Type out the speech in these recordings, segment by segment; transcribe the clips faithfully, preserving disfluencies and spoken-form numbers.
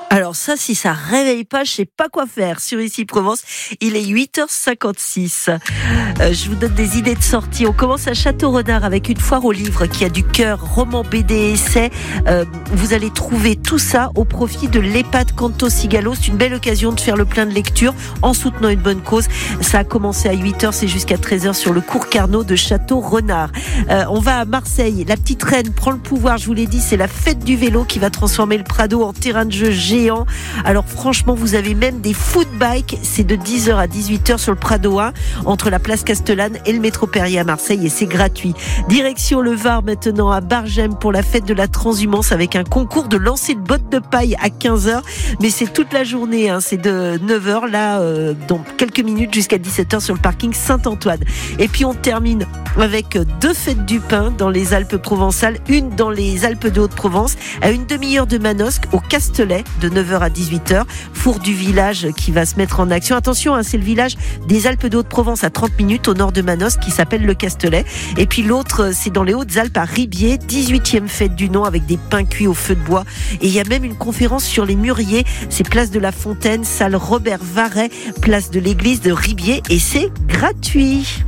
Alors ça, si ça réveille pas, je sais pas quoi faire. Sur Ici Provence, il est huit heures cinquante-six. Euh, je vous donne des idées de sortie. On commence à Château-Renard avec une foire aux livres qui a du cœur, roman, B D, essais. Euh, vous allez trouver tout ça au profit de l'EHPAD Canto Cigalo. C'est une belle occasion de faire le plein de lecture en soutenant une bonne cause. Ça a commencé à huit heures, c'est jusqu'à treize heures sur le cours Carnot de Château-Renard. Euh, on va à Marseille. La petite reine prend le pouvoir, je vous l'ai dit, c'est la fête du vélo qui va transformer le Prado en terrain de jeu géant. Alors franchement, vous avez même des footbikes, c'est de dix heures à dix-huit heures sur le Prado un, entre la place Castellane et le métro Perrier à Marseille, et c'est gratuit. Direction le Var maintenant à Bargem pour la fête de la transhumance avec un concours de lancer de bottes de paille à quinze heures, mais c'est toute la journée, hein, c'est de neuf heures là, euh, dans quelques minutes jusqu'à dix-sept heures sur le parking Saint-Antoine. Et puis on termine avec deux fêtes du pain dans les Alpes provençales, une dans les Alpes de Haute-Provence, à une demi-heure de Manosque au Castelet, de neuf heures à dix-huit heures, four du village qui va se mettre en action. Attention, hein, c'est le village des Alpes de Haute-Provence à trente minutes au nord de Manosque qui s'appelle le Castelet. Et puis l'autre, c'est dans les Hautes-Alpes à Ribier, dix-huitième fête du nom avec des pains cuits au feu de bois. Et il y a même une conférence sur les mûriers. C'est place de la Fontaine, salle Robert Varet, place de l'église de Ribier, et c'est gratuit.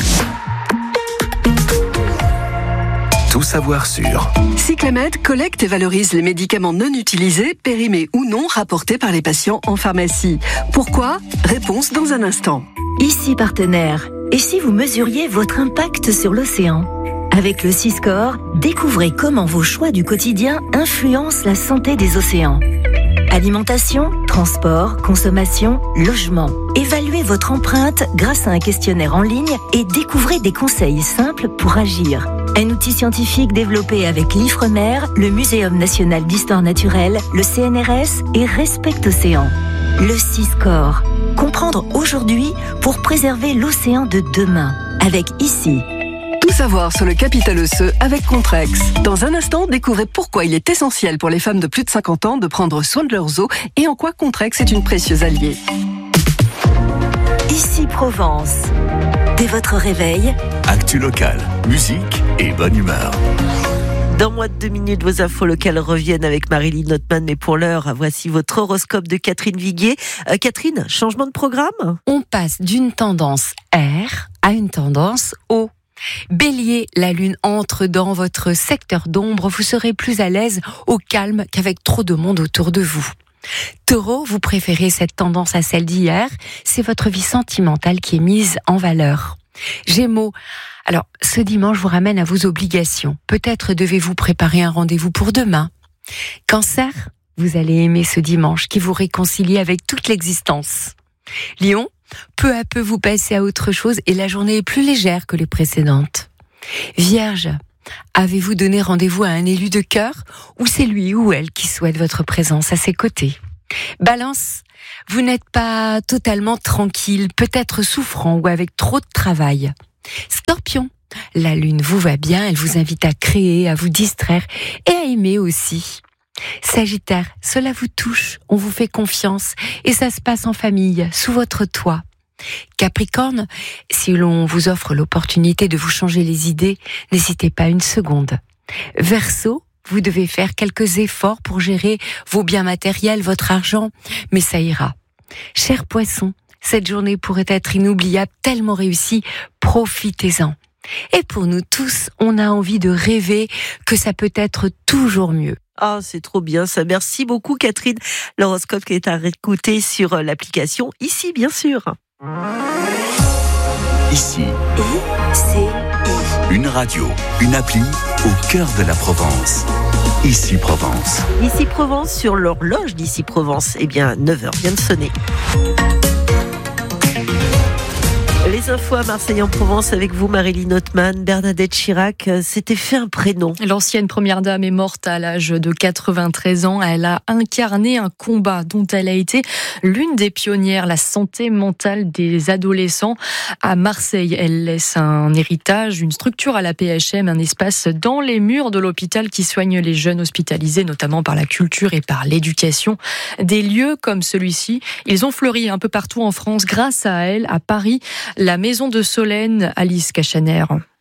Tout savoir sur Cyclamed collecte et valorise les médicaments non utilisés, périmés ou non, rapportés par les patients en pharmacie. Pourquoi ? Réponse dans un instant. Ici partenaire. Et si vous mesuriez votre impact sur l'océan ? Avec le Siscore, découvrez comment vos choix du quotidien influencent la santé des océans. Alimentation, transport, consommation, logement. Évaluez votre empreinte grâce à un questionnaire en ligne et découvrez des conseils simples pour agir. Un outil scientifique développé avec l'Ifremer, le Muséum national d'histoire naturelle, le C N R S et Respect Océan. Le Siscore. Comprendre aujourd'hui pour préserver l'océan de demain. Avec Ici. Tout savoir sur le capital osseux avec Contrex. Dans un instant, découvrez pourquoi il est essentiel pour les femmes de plus de cinquante ans de prendre soin de leurs os et en quoi Contrex est une précieuse alliée. Ici Provence. Dès votre réveil, actu locale, musique et bonne humeur. Dans moins de deux minutes, vos infos locales reviennent avec Marilyn Notman. Mais pour l'heure, voici votre horoscope de Catherine Viguier. Euh, Catherine, changement de programme ? On passe d'une tendance R à une tendance O. Bélier, la lune entre dans votre secteur d'ombre, vous serez plus à l'aise au calme qu'avec trop de monde autour de vous. Taureau, vous préférez cette tendance à celle d'hier, c'est votre vie sentimentale qui est mise en valeur. Gémeaux, alors ce dimanche vous ramène à vos obligations, peut-être devez-vous préparer un rendez-vous pour demain. Cancer, vous allez aimer ce dimanche qui vous réconcilie avec toute l'existence. Lion, peu à peu vous passez à autre chose et la journée est plus légère que les précédentes. Vierge, avez-vous donné rendez-vous à un élu de cœur ou c'est lui ou elle qui souhaite votre présence à ses côtés ? Balance, vous n'êtes pas totalement tranquille, peut-être souffrant ou avec trop de travail. Scorpion, la lune vous va bien, elle vous invite à créer, à vous distraire et à aimer aussi. Sagittaire, cela vous touche, on vous fait confiance et ça se passe en famille, sous votre toit. Capricorne, si l'on vous offre l'opportunité de vous changer les idées, n'hésitez pas une seconde. Verseau, vous devez faire quelques efforts pour gérer vos biens matériels, votre argent, mais ça ira. Cher Poisson, cette journée pourrait être inoubliable, tellement réussie, profitez-en. Et pour nous tous, on a envie de rêver que ça peut être toujours mieux. Ah, c'est trop bien ça. Merci beaucoup Catherine. L'horoscope qui est à réécouter sur l'application Ici, bien sûr. Ici. I-C-I. Une radio, une appli au cœur de la Provence. Ici Provence. Ici Provence, sur l'horloge d'Ici Provence. Eh bien, neuf heures vient de sonner. Les infos à Marseille en Provence avec vous, Marilyn Notman. Bernadette Chirac s'était fait un prénom. L'ancienne première dame est morte à l'âge de quatre-vingt-treize ans. Elle a incarné un combat dont elle a été l'une des pionnières, la santé mentale des adolescents. À Marseille, elle laisse un héritage, une structure à la P H M, un espace dans les murs de l'hôpital qui soigne les jeunes hospitalisés, notamment par la culture et par l'éducation. Des lieux comme celui-ci, ils ont fleuri un peu partout en France grâce à elle, à Paris. La maison de Solène, Alice Cachaner.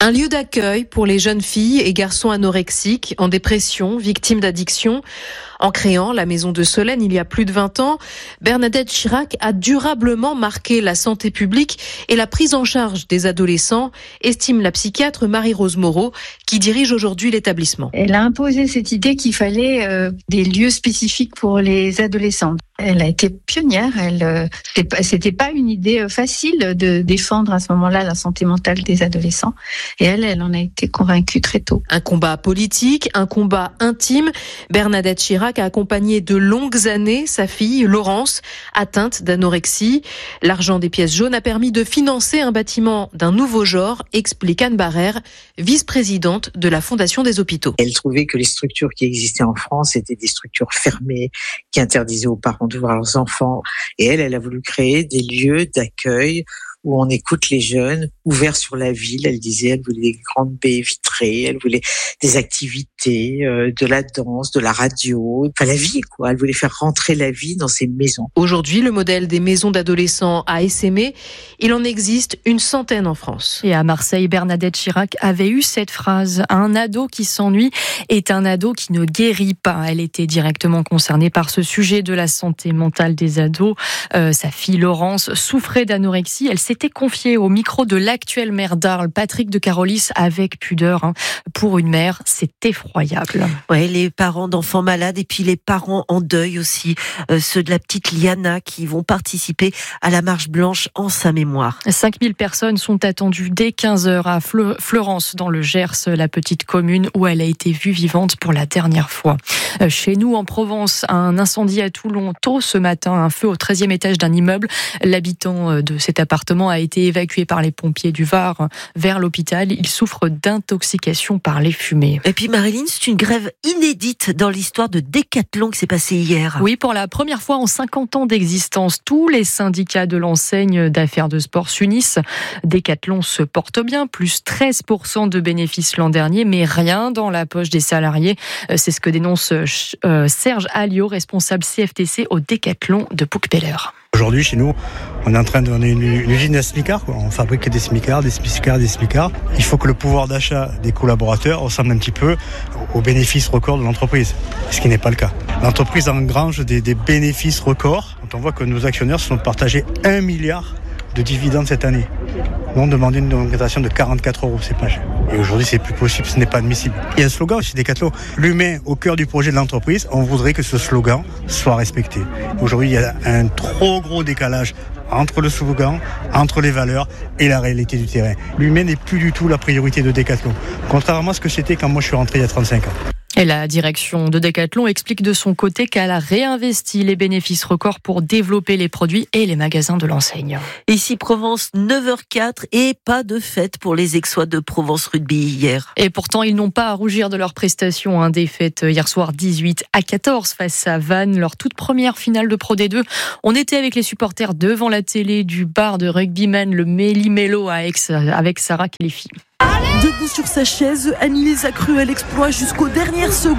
Un lieu d'accueil pour les jeunes filles et garçons anorexiques, en dépression, victimes d'addiction. En créant la Maison de Solène il y a plus de vingt ans, Bernadette Chirac a durablement marqué la santé publique et la prise en charge des adolescents, estime la psychiatre Marie-Rose Moreau, qui dirige aujourd'hui l'établissement. Elle a imposé cette idée qu'il fallait euh, des lieux spécifiques pour les adolescents. Elle a été pionnière. Elle, euh, c'était pas, c'était pas une idée facile de défendre à ce moment-là la santé mentale des adolescents. Et elle, elle en a été convaincue très tôt. Un combat politique, un combat intime. Bernadette Chirac a accompagné de longues années sa fille Laurence, atteinte d'anorexie. L'argent des pièces jaunes a permis de financer un bâtiment d'un nouveau genre, explique Anne Barrère, vice-présidente de la Fondation des hôpitaux. Elle trouvait que les structures qui existaient en France étaient des structures fermées, qui interdisaient aux parents de voir leurs enfants. Et elle, elle a voulu créer des lieux d'accueil où on écoute les jeunes, ouverts sur la ville. Elle disait, elle voulait des grandes baies vitrées, elle voulait des activités, euh, de la danse, de la radio, enfin la vie, quoi. Elle voulait faire rentrer la vie dans ces maisons. Aujourd'hui, le modèle des maisons d'adolescents a essaimé. Il en existe une centaine en France. Et à Marseille, Bernadette Chirac avait eu cette phrase: un ado qui s'ennuie est un ado qui ne guérit pas. Elle était directement concernée par ce sujet de la santé mentale des ados. Euh, sa fille Laurence souffrait d'anorexie. Elle s'était confiée au micro de l'actuel maire d'Arles, Patrick de Carolis, avec pudeur. Hein. Pour une mère, c'est effroyable. Ouais, les parents d'enfants malades et puis les parents en deuil aussi, euh, ceux de la petite Liana qui vont participer à la marche blanche en sa mémoire. cinq mille personnes sont attendues dès quinze heures à Fle- Fleurance, dans le Gers, la petite commune où elle a été vue vivante pour la dernière fois. Euh, chez nous, en Provence, un incendie à Toulon tôt ce matin, un feu au treizième étage d'un immeuble. L'habitant de cet appartement a été évacué par les pompiers du Var vers l'hôpital. Il souffre d'intoxication par les fumées. Et puis Marilyn, c'est une grève inédite dans l'histoire de Decathlon qui s'est passée hier. Oui, pour la première fois en cinquante ans d'existence, tous les syndicats de l'enseigne d'affaires de sport s'unissent. Decathlon se porte bien, plus treize pour cent de bénéfices l'an dernier, mais rien dans la poche des salariés. C'est ce que dénonce Serge Alliot, responsable C F T C au Decathlon de Poucpeller. Aujourd'hui, chez nous, on est en train de donner une, une usine à smicards, quoi. On fabrique des smicards, des smicards, des smicards. Il faut que le pouvoir d'achat des collaborateurs ressemble un petit peu aux bénéfices records de l'entreprise, ce qui n'est pas le cas. L'entreprise engrange des, des bénéfices records. Quand on voit que nos actionnaires se sont partagés un milliard de dividendes cette année. Nous, on demandait une augmentation de quarante-quatre euros, c'est pas cher. Et aujourd'hui, c'est plus possible, ce n'est pas admissible. Il y a un slogan chez Decathlon, l'humain au cœur du projet de l'entreprise. On voudrait que ce slogan soit respecté. Aujourd'hui, il y a un trop gros décalage entre le slogan, entre les valeurs et la réalité du terrain. L'humain n'est plus du tout la priorité de Decathlon, contrairement à ce que c'était quand moi je suis rentré il y a trente-cinq ans. Et la direction de Decathlon explique de son côté qu'elle a réinvesti les bénéfices records pour développer les produits et les magasins de l'enseigne. Ici Provence, neuf heures quatre et pas de fête pour les Aixois de Provence Rugby hier. Et pourtant, ils n'ont pas à rougir de leur prestation. Hein. Défaite hier soir dix-huit à quatorze face à Vannes, leur toute première finale de Pro D deux. On était avec les supporters devant la télé du bar de rugbyman, le Méli-Mélo à Aix, avec Sarah Kélifi. Debout sur sa chaise, Annie les a cru à l'exploit jusqu'aux dernières secondes.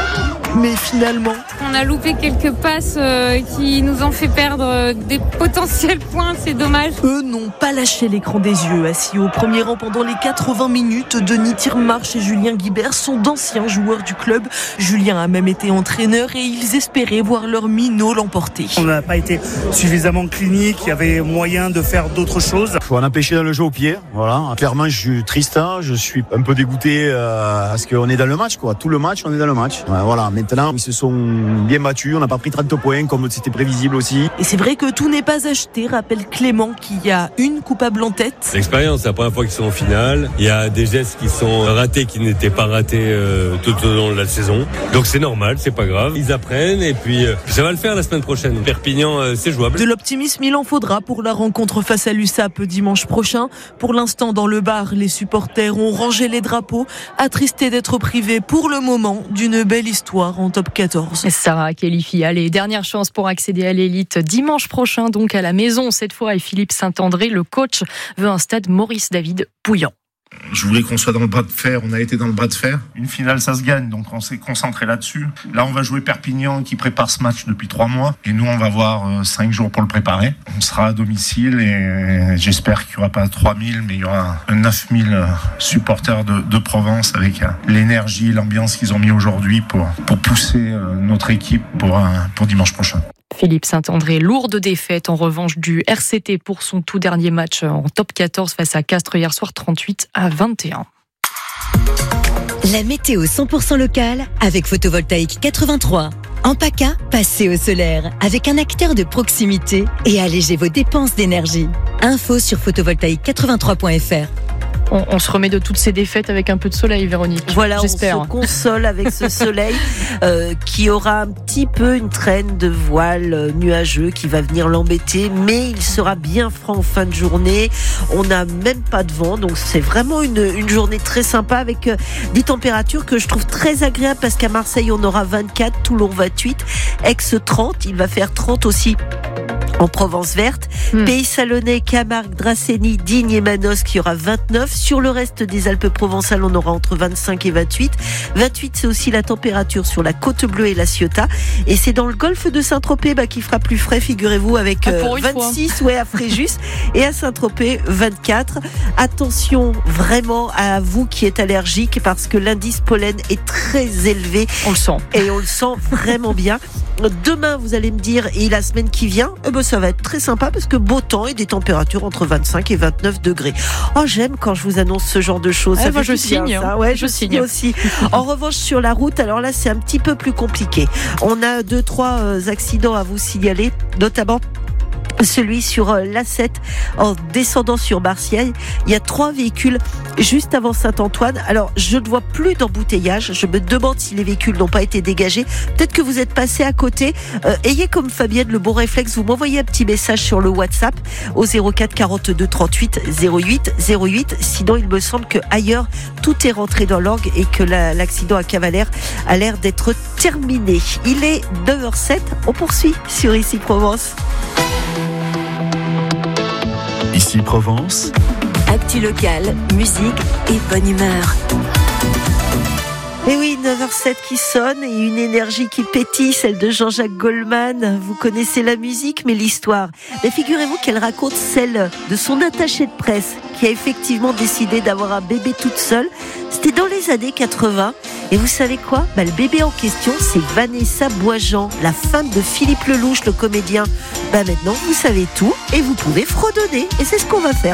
Mais finalement... On a loupé quelques passes euh, qui nous ont fait perdre des potentiels points, c'est dommage. Eux n'ont pas lâché l'écran des yeux. Assis au premier rang pendant les quatre-vingts minutes, Denis Tirmarche et Julien Guibert sont d'anciens joueurs du club. Julien a même été entraîneur et ils espéraient voir leur minot l'emporter. On n'a pas été suffisamment clinique, il y avait moyen de faire d'autres choses. Il faut en empêcher dans le jeu au pied. Voilà. Clairement, je suis triste, hein. Je suis un peu dégoûté euh, parce qu'on est dans le match, quoi. Tout le match, on est dans le match. Ouais, voilà. Maintenant, ils se sont bien battus. On n'a pas pris trente points comme c'était prévisible aussi. Et c'est vrai que tout n'est pas acheté, rappelle Clément, qui a une coupable en tête. L'expérience, c'est la première fois qu'ils sont en finale. Il y a des gestes qui sont ratés, qui n'étaient pas ratés euh, tout au long de la saison. Donc c'est normal, c'est pas grave. Ils apprennent et puis euh, ça va le faire la semaine prochaine. Perpignan, euh, c'est jouable. De l'optimisme, il en faudra pour la rencontre face à l'U S A P dimanche prochain. Pour l'instant, dans le bar, les supporters ont rangé les drapeaux, attristés d'être privés pour le moment d'une belle histoire en top quatorze. Sarah Kélifi, allez, dernière chance pour accéder à l'élite dimanche prochain, donc à la maison cette fois, et Philippe Saint-André, le coach, veut un stade Maurice David bouillant. Je voulais qu'on soit dans le bras de fer, on a été dans le bras de fer. Une finale, ça se gagne, donc on s'est concentré là-dessus. Là, on va jouer Perpignan qui prépare ce match depuis trois mois. Et nous, on va avoir euh, cinq jours pour le préparer. On sera à domicile et j'espère qu'il n'y aura pas trois mille, mais il y aura neuf mille supporters de, de Provence avec euh, l'énergie, l'ambiance qu'ils ont mis aujourd'hui pour, pour pousser euh, notre équipe pour, euh, pour dimanche prochain. Philippe Saint-André, lourde défaite en revanche du R C T pour son tout dernier match en top quatorze face à Castres hier soir, trente-huit à vingt et un. La météo cent pour cent locale avec Photovoltaïque quatre-vingt-trois. En PACA, passez au solaire avec un acteur de proximité et allégez vos dépenses d'énergie. Info sur photovoltaïque quatre-vingt-trois point f r. On, on se remet de toutes ces défaites avec un peu de soleil, Véronique. Voilà, j'espère. On se console avec ce soleil euh, qui aura un petit peu une traîne de voile euh, nuageux qui va venir l'embêter, mais il sera bien franc en fin de journée. On n'a même pas de vent, donc c'est vraiment une, une journée très sympa avec euh, des températures que je trouve très agréables parce qu'à Marseille on aura vingt-quatre, Toulon vingt-huit, Aix trente, il va faire trente aussi en Provence verte, mmh. Pays Salonnais, Camargue, Dracénie, Digne et Manosque, qui aura vingt-neuf. Sur le reste des Alpes provençales, on aura entre vingt-cinq et vingt-huit. vingt-huit, c'est aussi la température sur la Côte Bleue et la Ciotat. Et c'est dans le golfe de Saint-Tropez bah, qui fera plus frais, figurez-vous, avec euh, ah, vingt-six ouais, à Fréjus et à Saint-Tropez, vingt-quatre. Attention vraiment à vous qui êtes allergiques parce que l'indice pollen est très élevé. On le sent. Et on le sent vraiment bien. Demain, vous allez me dire, et la semaine qui vient, eh ben, ça va être très sympa parce que beau temps et des températures entre vingt-cinq et vingt-neuf degrés. Oh, j'aime quand je vous annonce ce genre de choses. Ah, ça moi, fait je bien, signe. Ça. Ouais, je, je signe signe aussi. En revanche, sur la route, alors là, c'est un petit peu plus compliqué. On a deux, trois euh, accidents à vous signaler, notamment celui sur l'A sept en descendant sur Marseille. Il y a trois véhicules juste avant Saint-Antoine. Alors, je ne vois plus d'embouteillage. Je me demande si les véhicules n'ont pas été dégagés. Peut-être que vous êtes passé à côté. Euh, ayez comme Fabienne le bon réflexe. Vous m'envoyez un petit message sur le WhatsApp au zéro quatre quarante-deux trente-huit zéro huit zéro huit. Sinon, il me semble que ailleurs tout est rentré dans l'orgue et que la, l'accident à Cavalère a l'air d'être terminé. Il est neuf heures sept. On poursuit sur Ici Provence. Ici Provence. Actu locale, musique et bonne humeur. Et oui, neuf heures sept qui sonne et une énergie qui pétille, celle de Jean-Jacques Goldman. Vous connaissez la musique, mais l'histoire. Mais figurez-vous qu'elle raconte celle de son attachée de presse qui a effectivement décidé d'avoir un bébé toute seule. C'était dans les années quatre-vingts. Et vous savez quoi ? Bah, le bébé en question, c'est Vanessa Boisjean, la femme de Philippe Lelouch, le comédien. Bah, maintenant, vous savez tout et vous pouvez fredonner. Et c'est ce qu'on va faire.